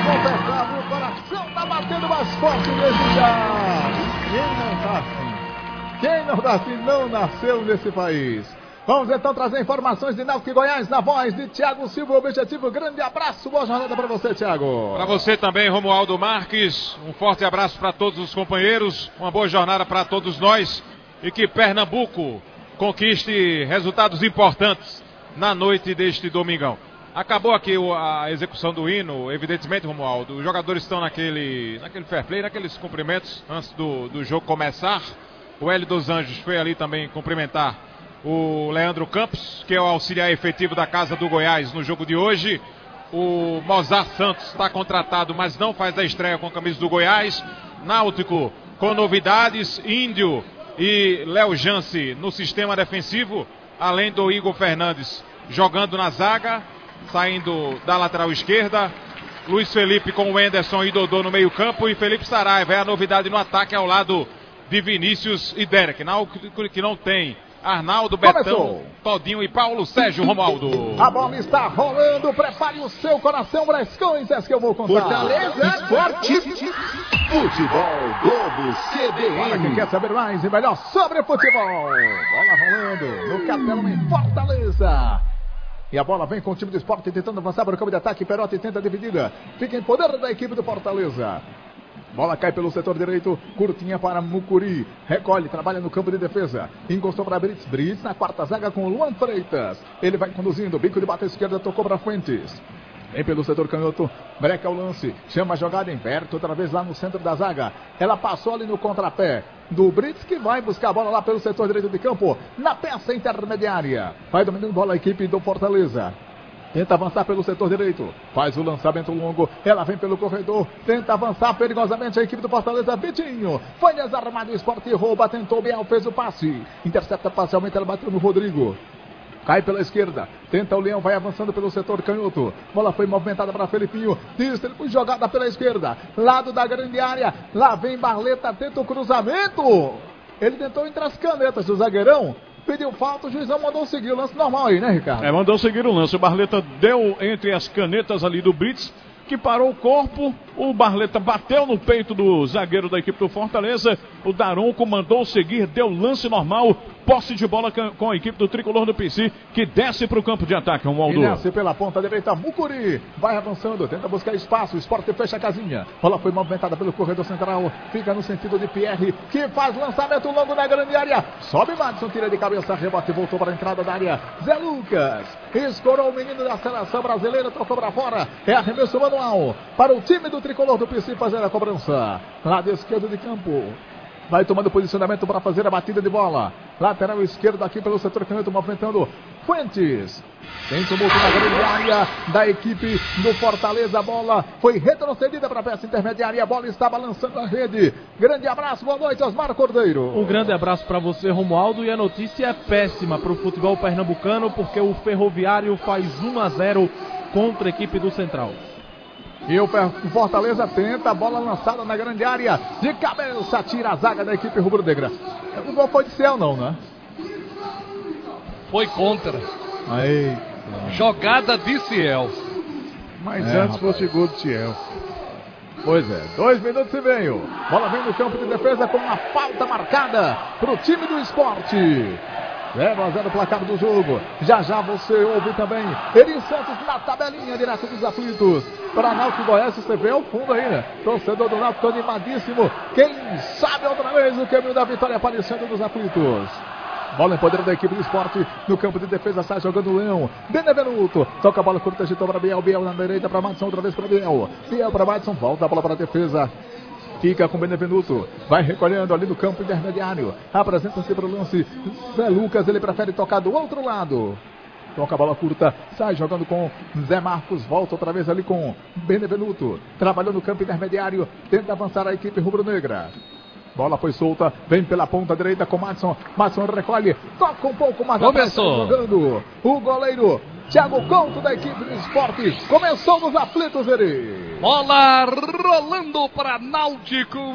confessar, o coração tá batendo mais forte desde já. Quem não tá assim não nasceu nesse país. Vamos então trazer informações de Náutico e Goiás na voz de Thiago Silva, Objetivo. Grande abraço, boa jornada para você, Thiago. Para você também, Romualdo Marques, um forte abraço para todos os companheiros, uma boa jornada para todos nós e que Pernambuco conquiste resultados importantes na noite deste domingão. Acabou aqui a execução do hino, evidentemente, Romualdo, os jogadores estão naquele fair play, naqueles cumprimentos antes do jogo começar. O Hélio dos Anjos foi ali também cumprimentar o Leandro Campos, que é o auxiliar efetivo da Casa do Goiás no jogo de hoje. O Mozart Santos está contratado, mas não faz a estreia com a camisa do Goiás. Náutico com novidades, Índio e Léo Jance no sistema defensivo, além do Igor Fernandes jogando na zaga, saindo da lateral esquerda. Luiz Felipe com o Enderson e Dodô no meio campo e Felipe Saraiva é a novidade no ataque ao lado de Vinícius e Derek. Náutico que não tem Arnaldo, Betão, Todinho e Paulo Sérgio. Romualdo. A bola está rolando, prepare o seu coração, Brescões, é que eu vou contar. Fortaleza Esporte. Futebol Globo CBN. Para quem quer saber mais e melhor sobre futebol. Bola rolando no Capelão em Fortaleza. E a bola vem com o time do Sport tentando avançar para o campo de ataque. Perotti tenta a dividida. Fica em poder da equipe do Fortaleza. Bola cai pelo setor direito, curtinha para Mucuri, recolhe, trabalha no campo de defesa, encostou para Brits, Brits na quarta zaga com o Luan Freitas, ele vai conduzindo, bico de bata esquerda, tocou para Fuentes, vem pelo setor canhoto, breca o lance, chama a jogada, inverte outra vez lá no centro da zaga, ela passou ali no contrapé do Brits, que vai buscar a bola lá pelo setor direito de campo, na peça intermediária, vai dominando bola a equipe do Fortaleza. Tenta avançar pelo setor direito. Faz o lançamento longo. Ela vem pelo corredor. Tenta avançar perigosamente a equipe do Fortaleza. Vitinho. Foi desarmado. O Sport rouba. Tentou. Biel fez o passe. Intercepta parcialmente. Ela bateu no Rodrigo. Cai pela esquerda. Tenta o Leão. Vai avançando pelo setor canhoto. Bola foi movimentada para Felipinho. Distribui jogada pela esquerda. Lado da grande área. Lá vem Barleta. Tenta o cruzamento. Ele tentou entre as canetas do zagueirão. Pediu falta, o juizão mandou seguir o lance normal aí, né, Ricardo? Mandou seguir o lance. O Barleta deu entre as canetas ali do Brits, que parou o corpo. O Barleta bateu no peito do zagueiro da equipe do Fortaleza. O Daronco mandou seguir, deu lance normal. Posse de bola com a equipe do Tricolor do PC, que desce para o campo de ataque, Romualdo. E desce pela ponta direita, Mucuri. Vai avançando, tenta buscar espaço. O Sport fecha a casinha. Bola foi movimentada pelo corredor central. Fica no sentido de Pierre, que faz lançamento longo na grande área. Sobe Madison, tira de cabeça, rebote, voltou para a entrada da área. Zé Lucas escorou o menino da seleção brasileira, tocou para fora. É arremesso manual para o time do Tricolor do PC fazer a cobrança. Lado esquerdo de campo. Vai tomando posicionamento para fazer a batida de bola. Lateral esquerdo aqui pelo setor canhoto, movimentando Fuentes. Tem tumulto na grande área da equipe do Fortaleza. A bola foi retrocedida para a peça intermediária. A bola está balançando a rede. Grande abraço, boa noite, Osmar Cordeiro. Um grande abraço para você, Romualdo. E a notícia é péssima para o futebol pernambucano, porque o Ferroviário faz 1-0 contra a equipe do Central. E o Fortaleza tenta a bola lançada na grande área. De cabeça, tira a zaga da equipe rubro-negra. O gol foi de Ciel, não, né? Foi contra. Aí. Jogada de Ciel. Mas antes fosse gol de Ciel. Pois é, 2 minutos e meio. Bola vem no campo de defesa com uma falta marcada para o time do Esporte. 0-0 o placar do jogo. Já já você ouve também Eri Santos na tabelinha direto dos aflitos. Para Náutico Goiás, você vê ao fundo aí, né? Torcedor do Náutico animadíssimo. Quem sabe outra vez o caminho da vitória aparecendo dos aflitos. Bola em poder da equipe do Esporte. No campo de defesa sai jogando o Leão. Benevenuto. Toca a bola curta, agitou para Biel. Biel na direita para Madison, outra vez para Biel. Biel para Madison, volta a bola para a defesa. Fica com Benevenuto, vai recolhendo ali no campo intermediário, apresenta-se para o lance, Zé Lucas, ele prefere tocar do outro lado, toca a bola curta, sai jogando com Zé Marcos, volta outra vez ali com Benevenuto, trabalhando no campo intermediário, tenta avançar a equipe rubro-negra. Bola foi solta, vem pela ponta direita com Madison, Madison recolhe, toca um pouco mais atrás, jogando o goleiro Thiago Couto da equipe do Esporte. Começou nos aflitos, Eri. Bola rolando para Náutico